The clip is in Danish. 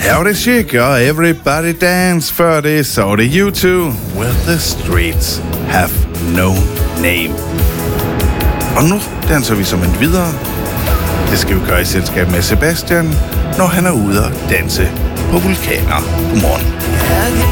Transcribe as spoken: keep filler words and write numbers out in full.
Her var det Chic og Everybody Dance. Før det, så var det U two, Where the Streets Have No Name. Og nu danser vi som en videre. Det skal vi gøre i selskab med Sebastian, når han er ude og danse på vulkaner. Godmorgen.